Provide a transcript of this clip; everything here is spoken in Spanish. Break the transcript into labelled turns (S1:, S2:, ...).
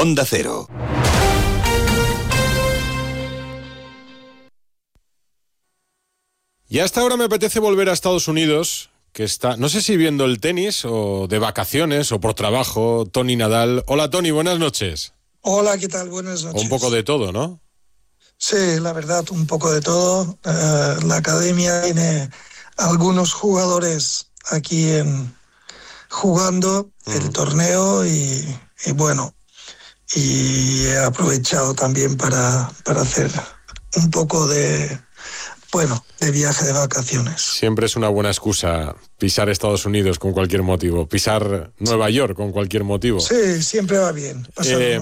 S1: Onda Cero.
S2: Y hasta ahora me apetece volver a Estados Unidos, que está, no sé si viendo el tenis o de vacaciones o por trabajo, Tony Nadal. Hola Tony, buenas noches.
S3: Hola, ¿qué tal? Buenas noches.
S2: Un poco de todo, ¿no?
S3: Sí, la verdad, un poco de todo. La academia tiene algunos jugadores aquí jugando el torneo y bueno, y he aprovechado también para hacer un poco de viaje de vacaciones.
S2: Siempre es una buena excusa pisar Estados Unidos con cualquier motivo, pisar Nueva York con cualquier motivo.
S3: Sí, siempre va bien.